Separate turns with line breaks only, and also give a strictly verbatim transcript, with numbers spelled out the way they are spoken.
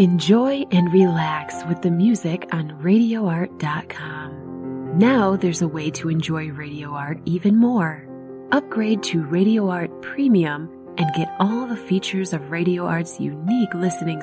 Enjoy and relax with the music on radio art dot com. Now there's a way to enjoy Radio Art even more. Upgrade to Radio Art Premium and get all the features of Radio Art's unique listening